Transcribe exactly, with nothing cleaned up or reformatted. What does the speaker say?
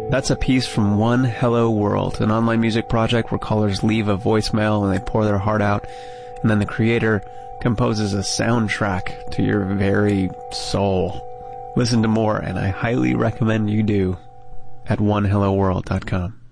That's a piece from One Hello World, an online music project where callers leave a voicemail and they pour their heart out, and then the creator composes a soundtrack to your very soul. Listen to more, and I highly recommend you do, at one hello world dot com.